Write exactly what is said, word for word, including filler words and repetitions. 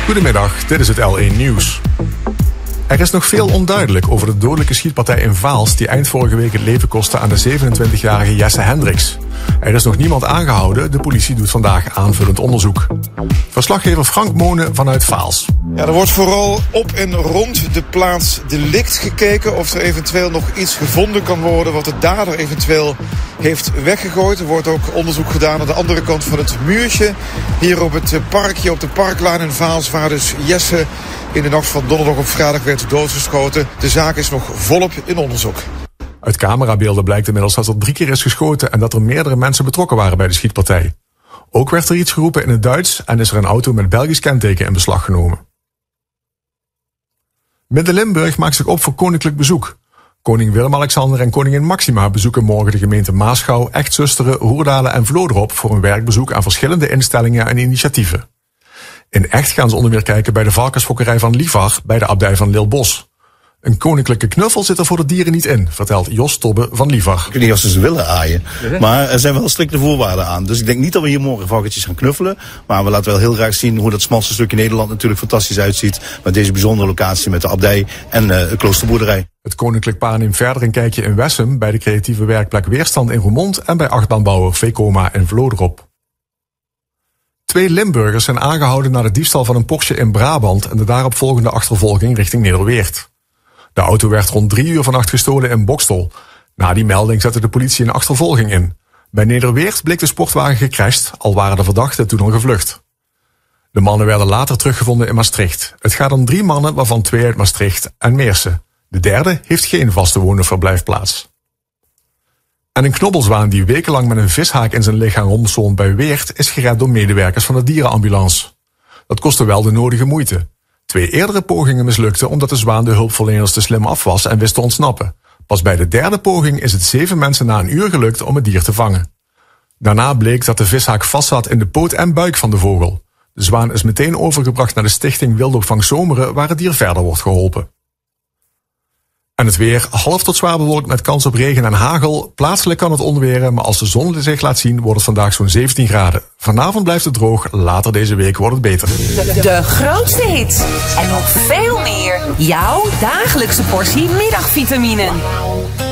Goedemiddag, dit is het L één Nieuws. Er is nog veel onduidelijk over de dodelijke schietpartij in Vaals die eind vorige week het leven kostte aan de zevenentwintigjarige Jesse Hendricks. Er is nog niemand aangehouden, de politie doet vandaag aanvullend onderzoek. Verslaggever Frank Monen vanuit Vaals. Ja, er wordt vooral op en rond de plaats delict gekeken of er eventueel nog iets gevonden kan worden wat de dader eventueel heeft weggegooid. Er wordt ook onderzoek gedaan aan de andere kant van het muurtje. Hier op het parkje, op de Parklaan in Vaals, waar dus Jesse in de nacht van donderdag op vrijdag werd doodgeschoten. De zaak is nog volop in onderzoek. Uit camerabeelden blijkt inmiddels dat er drie keer is geschoten en dat er meerdere mensen betrokken waren bij de schietpartij. Ook werd er iets geroepen in het Duits en is er een auto met Belgisch kenteken in beslag genomen. Midden-Limburg maakt zich op voor koninklijk bezoek. Koning Willem-Alexander en koningin Maxima bezoeken morgen de gemeente Maasgouw, Echtzusteren, Hoerdalen en Vlodrop voor een werkbezoek aan verschillende instellingen en initiatieven. In Echt gaan ze onder meer kijken bij de varkensfokkerij van Livar bij de abdij van Lilbos. Een koninklijke knuffel zit er voor de dieren niet in, vertelt Jos Tobbe van Livar. Ik weet niet of ze ze willen aaien, maar er zijn wel strikte voorwaarden aan. Dus ik denk niet dat we hier morgen varkentjes gaan knuffelen. Maar we laten wel heel graag zien hoe dat smalste stukje Nederland natuurlijk fantastisch uitziet. Met deze bijzondere locatie met de abdij en uh, de kloosterboerderij. Het koninklijk paar neemt verder een kijkje in Wessem bij de creatieve werkplek Weerstand in Roermond en bij achtbaanbouwer Vekoma in Vlodrop. Twee Limburgers zijn aangehouden na de diefstal van een Porsche in Brabant en de daaropvolgende achtervolging richting Nederweert. De auto werd rond drie uur vannacht gestolen in Bokstel. Na die melding zette de politie een achtervolging in. Bij Nederweert bleek de sportwagen gecrashed, al waren de verdachten toen al gevlucht. De mannen werden later teruggevonden in Maastricht. Het gaat om drie mannen, waarvan twee uit Maastricht en Meersen. De derde heeft geen vaste woon- of verblijfplaats. En een knobbelzwaan die wekenlang met een vishaak in zijn lichaam rondzwom bij Weert is gered door medewerkers van de dierenambulance. Dat kostte wel de nodige moeite. Twee eerdere pogingen mislukten omdat de zwaan de hulpverleners te slim af was en wist te ontsnappen. Pas bij de derde poging is het zeven mensen na een uur gelukt om het dier te vangen. Daarna bleek dat de vishaak vastzat in de poot en buik van de vogel. De zwaan is meteen overgebracht naar de stichting Wildopvang Zomeren, waar het dier verder wordt geholpen. En het weer, half tot zwaar bewolkt met kans op regen en hagel. Plaatselijk kan het onweren, maar als de zon zich laat zien wordt het vandaag zo'n zeventien graden. Vanavond blijft het droog, later deze week wordt het beter. De grootste hits en nog veel meer. Jouw dagelijkse portie middagvitamine.